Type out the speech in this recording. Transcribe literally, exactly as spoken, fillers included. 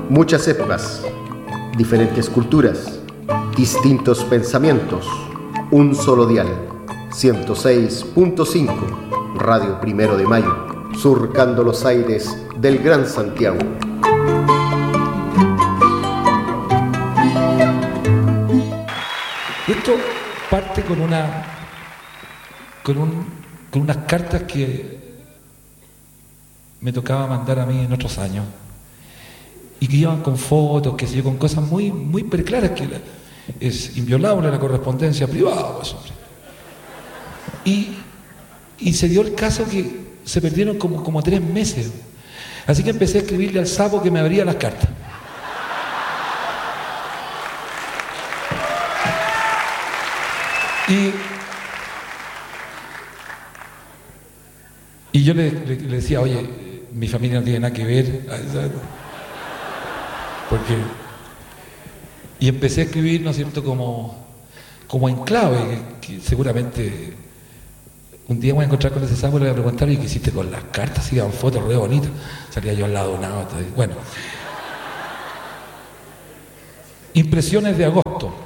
Muchas épocas, diferentes culturas, distintos pensamientos, un solo dial, ciento seis punto cinco, Radio Primero de Mayo, surcando los aires del Gran Santiago. Esto parte con una con, un, con unas cartas que me tocaba mandar a mí en otros años y que iban con fotos, que sé yo, con cosas muy, muy preclaras, que la, es inviolable la correspondencia privada, eso. Y, y se dio el caso que se perdieron como, como tres meses. Así que empecé a escribirle al sapo que me abría las cartas. Y, y yo le, le, le decía, oye, mi familia no tiene nada que ver, porque... Y empecé a escribir, ¿no es cierto?, como, como en clave, que, que seguramente un día me voy a encontrar con ese sapo y le voy a preguntar, ¿y qué hiciste con las cartas? Iban fotos re bonitas, salía yo al lado nada, bueno. Impresiones de agosto.